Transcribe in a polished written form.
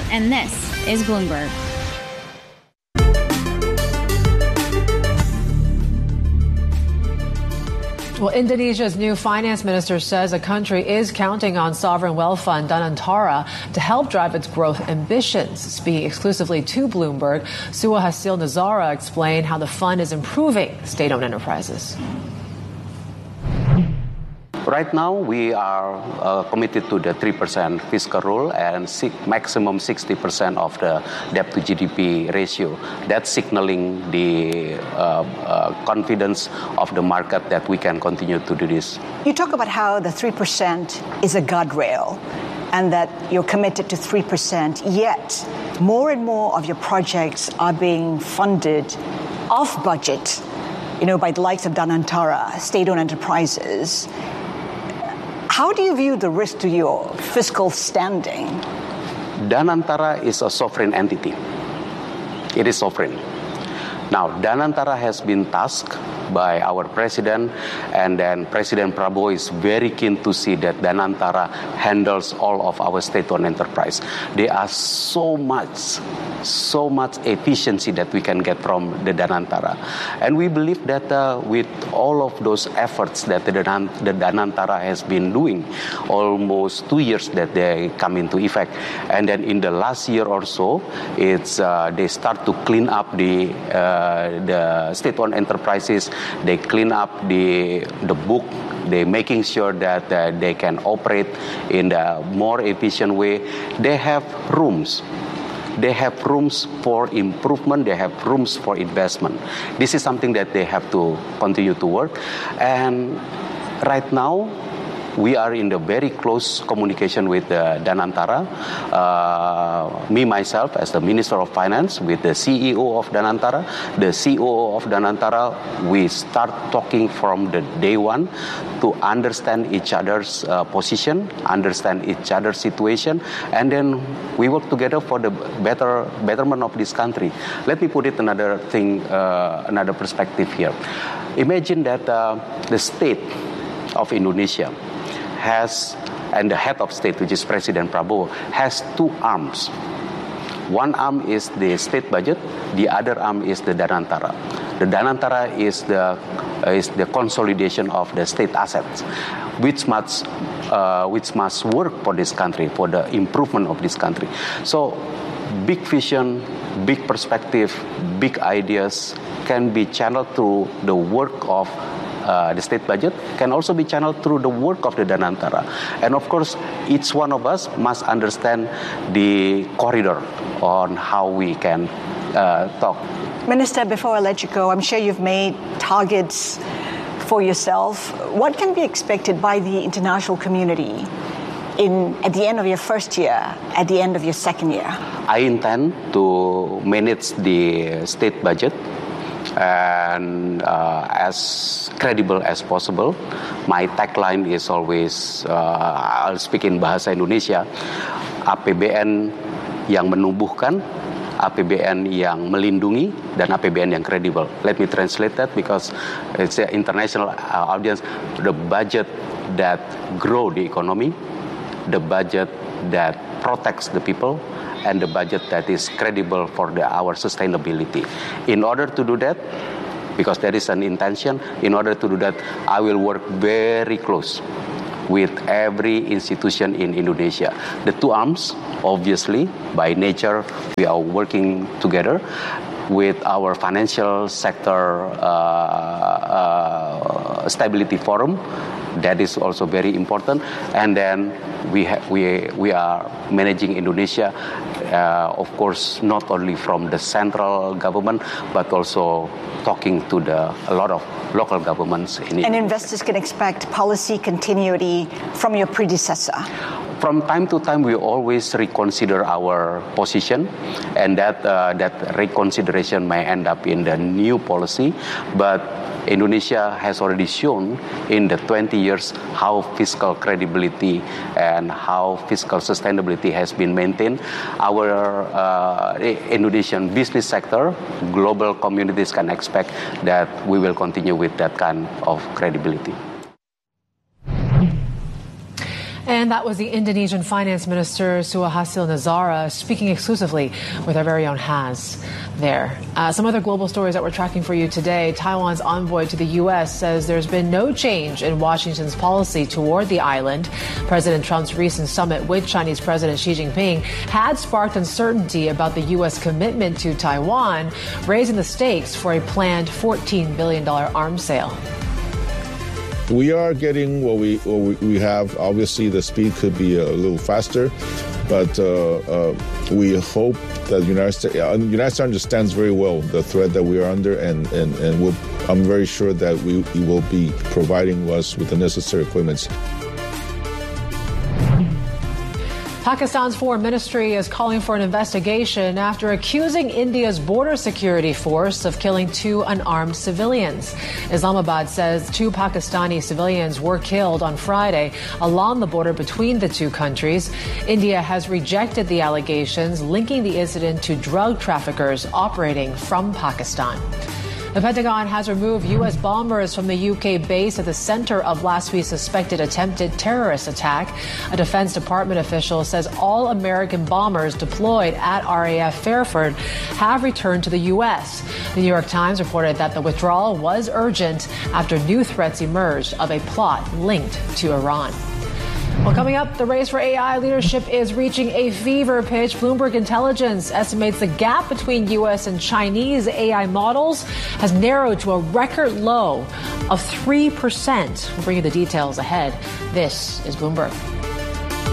And this is Bloomberg. Well, Indonesia's new finance minister says the country is counting on sovereign wealth fund Danantara to help drive its growth ambitions. Speaking exclusively to Bloomberg, Suhasil Nazara explained how the fund is improving state-owned enterprises. Right now, we are committed to the 3% fiscal rule and maximum 60% of the debt to GDP ratio. That's signaling the confidence of the market that we can continue to do this. You talk about how the 3% is a guardrail and that you're committed to 3%, yet more and more of your projects are being funded off budget, by the likes of Danantara, state-owned enterprises. How do you view the risk to your fiscal standing? Danantara is a sovereign entity. It is sovereign. Now, Danantara has been tasked by our president, and then President Prabowo is very keen to see that Danantara handles all of our state-owned enterprise. There are so much efficiency that we can get from the Danantara. And we believe that with all of those efforts that the Danantara has been doing, almost 2 years that they come into effect, and then in the last year or so, they start to clean up the state-owned enterprises. They clean up the book. They're making sure that they can operate in a more efficient way. They have rooms. They have rooms for improvement. They have rooms for investment. This is something that they have to continue to work. And right now, we are in the very close communication with Danantara. Me, myself, as the Minister of Finance, with the CEO of Danantara, the COO of Danantara, we start talking from the day one to understand each other's position, understand each other's situation, and then we work together for the betterment of this country. Let me put it another perspective here. Imagine that the state of Indonesia and the head of state, which is President Prabowo, has two arms. One arm is the state budget, the other arm is the Danantara. The Danantara is the consolidation of the state assets, which must work for this country, for the improvement of this country. So, big vision, big perspective, big ideas can be channeled through the work of the state budget, can also be channeled through the work of the Danantara. And of course, each one of us must understand the corridor on how we can talk. Minister, before I let you go, I'm sure you've made targets for yourself. What can be expected by the international community at the end of your first year, at the end of your second year? I intend to manage the state budget and as credible as possible. My tagline is always, I'll speak in bahasa Indonesia, APBN yang menumbuhkan, APBN yang melindungi, dan APBN yang kredibel. Let me translate that because it's an international audience. The budget that grow the economy, the budget that protects the people, and the budget that is credible for our sustainability. In order to do that, because there is an intention, in order to do that, I will work very close with every institution in Indonesia. The two arms, obviously, by nature, we are working together with our financial sector stability forum. That is also very important. And then we are managing Indonesia, of course, not only from the central government, but also talking to a lot of local governments in Indonesia. And investors can expect policy continuity from your predecessor. From time to time, we always reconsider our position, and that reconsideration may end up in the new policy. But Indonesia has already shown in the 20 years how fiscal credibility and how fiscal sustainability has been maintained. Our Indonesian business sector, global communities can expect that we will continue with that kind of credibility. And that was the Indonesian Finance Minister Suharto Nazara speaking exclusively with our very own Haz there. Some other global stories that we're tracking for you today. Taiwan's envoy to the U.S. says there's been no change in Washington's policy toward the island. President Trump's recent summit with Chinese President Xi Jinping had sparked uncertainty about the U.S. commitment to Taiwan, raising the stakes for a planned $14 billion arms sale. We are getting what we have. Obviously, the speed could be a little faster, but we hope that the United States understands very well the threat that we are under, and I'm very sure that we will be providing us with the necessary equipment. Pakistan's foreign ministry is calling for an investigation after accusing India's border security force of killing 2 unarmed civilians. Islamabad says 2 Pakistani civilians were killed on Friday along the border between the 2 countries. India has rejected the allegations, linking the incident to drug traffickers operating from Pakistan. The Pentagon has removed U.S. bombers from the U.K. base at the center of last week's suspected attempted terrorist attack. A Defense Department official says all American bombers deployed at RAF Fairford have returned to the U.S. The New York Times reported that the withdrawal was urgent after new threats emerged of a plot linked to Iran. Well, coming up, the race for AI leadership is reaching a fever pitch. Bloomberg Intelligence estimates the gap between U.S. and Chinese AI models has narrowed to a record low of 3%. We'll bring you the details ahead. This is Bloomberg.